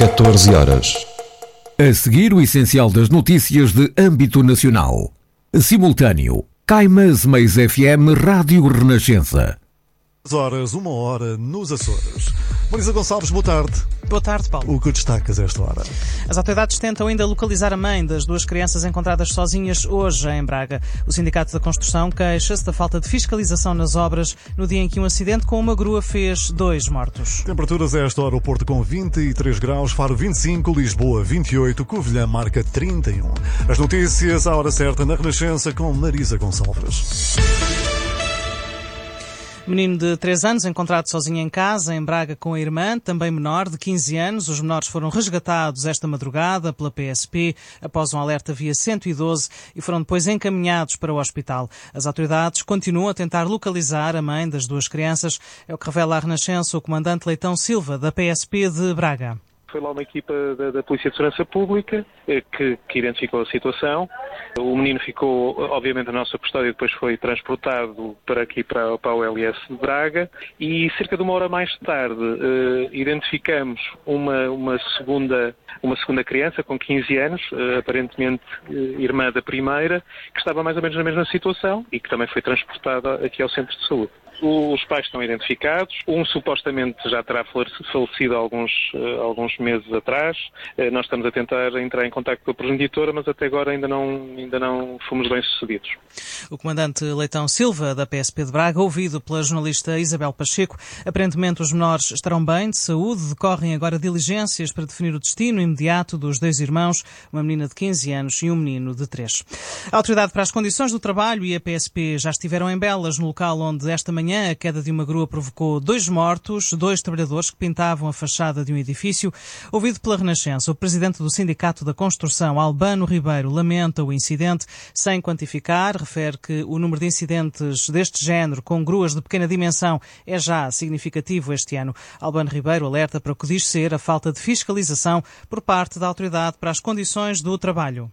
14 horas. A seguir, o essencial das notícias de âmbito nacional. Simultâneo. Caimas Mais FM Rádio Renascença. Horas, 1 hora nos Açores. Marisa Gonçalves, boa tarde. Boa tarde, Paulo. O que destacas a esta hora? As autoridades tentam ainda localizar a mãe das duas crianças encontradas sozinhas hoje em Braga. O Sindicato da Construção queixa-se da falta de fiscalização nas obras no dia em que um acidente com uma grua fez 2 mortos. Temperaturas a esta hora, o Porto com 23 graus, Faro 25, Lisboa 28, Covilhã marca 31. As notícias à hora certa na Renascença com Marisa Gonçalves. Menino de 3 anos encontrado sozinho em casa, em Braga, com a irmã, também menor, de 15 anos. Os menores foram resgatados esta madrugada pela PSP após um alerta via 112 e foram depois encaminhados para o hospital. As autoridades continuam a tentar localizar a mãe das duas crianças. É o que revela à Renascença o comandante Leitão Silva, da PSP de Braga. Foi lá uma equipa da Polícia de Segurança Pública que identificou a situação. O menino ficou, obviamente, na nossa custódia e depois foi transportado para o OLS de Braga. E cerca de 1 hora mais tarde identificamos uma segunda criança com 15 anos, aparentemente irmã da primeira, que estava mais ou menos na mesma situação e que também foi transportada aqui ao centro de saúde. Os pais estão identificados. Um supostamente já terá falecido há alguns meses atrás. Nós estamos a tentar entrar em contacto com a progenitora, mas até agora ainda não fomos bem-sucedidos. O comandante Leitão Silva, da PSP de Braga, ouvido pela jornalista Isabel Pacheco. Aparentemente os menores estarão bem, de saúde. Decorrem agora diligências para definir o destino imediato dos 2 irmãos, uma menina de 15 anos e um menino de 3. A Autoridade para as Condições do Trabalho e a PSP já estiveram em Belas, no local onde esta manhã a queda de uma grua provocou 2 mortos, 2 trabalhadores que pintavam a fachada de um edifício. Ouvido pela Renascença, o presidente do Sindicato da Construção, Albano Ribeiro, lamenta o incidente sem quantificar. Refere que o número de incidentes deste género com gruas de pequena dimensão é já significativo este ano. Albano Ribeiro alerta para o que diz ser a falta de fiscalização por parte da Autoridade para as Condições do Trabalho.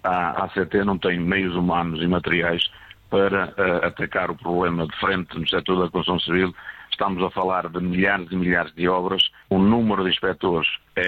A ACT não tem meios humanos e materiais para atacar o problema de frente no setor da construção civil. Estamos a falar de milhares e milhares de obras, o número de inspectores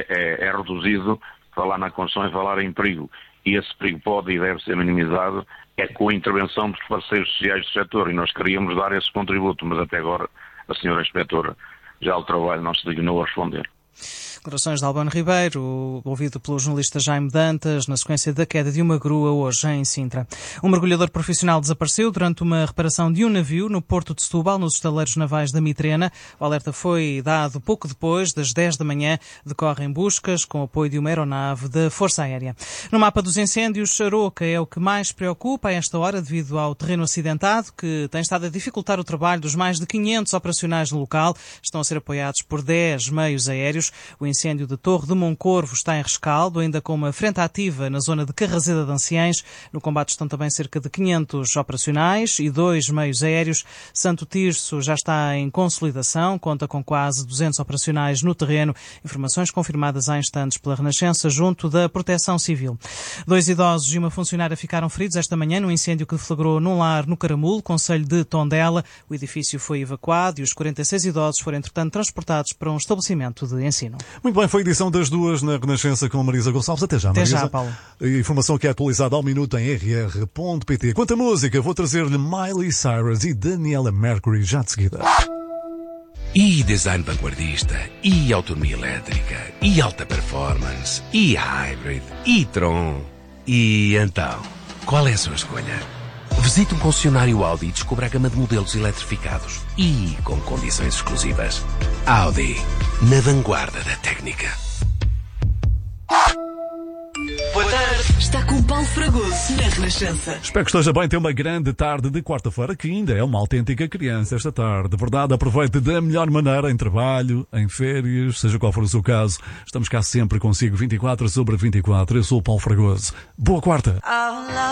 é reduzido. Falar na construção é falar em perigo, e esse perigo pode e deve ser minimizado com a intervenção dos parceiros sociais do setor, e nós queríamos dar esse contributo, mas até agora a senhora inspetora já o trabalho não se dignou a responder. Declarações de Albano Ribeiro, ouvido pelo jornalista Jaime Dantas, na sequência da queda de uma grua hoje em Sintra. Um mergulhador profissional desapareceu durante uma reparação de um navio no Porto de Setúbal, nos estaleiros navais da Mitrena. O alerta foi dado pouco depois das 10 da manhã. Decorrem buscas com o apoio de uma aeronave da Força Aérea. No mapa dos incêndios, Aroca é o que mais preocupa a esta hora devido ao terreno acidentado, que tem estado a dificultar o trabalho dos mais de 500 operacionais no local. Estão a ser apoiados por 10 meios aéreos. O incêndio de Torre de Moncorvo está em rescaldo, ainda com uma frente ativa na zona de Carraseda de Anciães. No combate estão também cerca de 500 operacionais e 2 meios aéreos. Santo Tirso já está em consolidação, conta com quase 200 operacionais no terreno. Informações confirmadas há instantes pela Renascença junto da Proteção Civil. 2 idosos e uma funcionária ficaram feridos esta manhã num incêndio que deflagrou num lar no Caramulo, concelho de Tondela. O edifício foi evacuado e os 46 idosos foram, entretanto, transportados para um estabelecimento de ensino. Muito bem, foi a edição das 2 na Renascença com Marisa Gonçalves. Até já, Marisa. Até já, Paulo. A informação que é atualizada ao minuto em rr.pt. Quanto à música, vou trazer-lhe Miley Cyrus e Daniela Mercury já de seguida. E design vanguardista, e autonomia elétrica, e alta performance, e hybrid, e Tron. E então, qual é a sua escolha? Visite um concessionário Audi e descubra a gama de modelos eletrificados e com condições exclusivas. Audi, na vanguarda da técnica. Boa tarde. Está com Paulo Fragoso na Renascença. Espero que esteja bem. Tem uma grande tarde de quarta-feira, que ainda é uma autêntica criança esta tarde. De verdade, aproveite da melhor maneira em trabalho, em férias, seja qual for o seu caso. Estamos cá sempre consigo 24/24. Eu sou o Paulo Fragoso. Boa quarta.